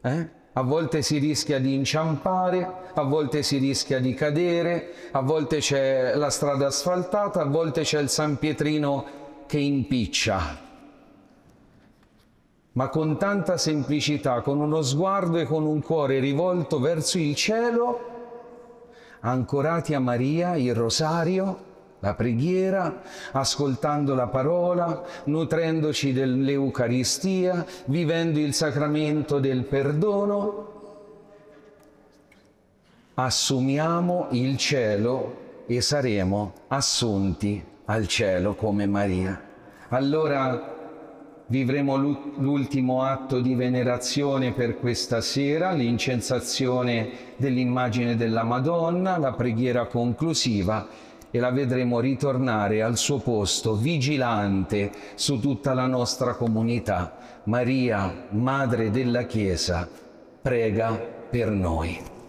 A volte si rischia di inciampare, a volte si rischia di cadere, a volte c'è la strada asfaltata, a volte c'è il San Pietrino che impiccia. Ma con tanta semplicità, con uno sguardo e con un cuore rivolto verso il cielo, ancorati a Maria, il rosario, la preghiera, ascoltando la parola, nutrendoci dell'Eucaristia, vivendo il sacramento del perdono, assumiamo il cielo e saremo assunti al cielo come Maria. Allora vivremo l'ultimo atto di venerazione per questa sera, l'incensazione dell'immagine della Madonna, la preghiera conclusiva, e la vedremo ritornare al suo posto vigilante su tutta la nostra comunità. Maria, Madre della Chiesa, prega per noi.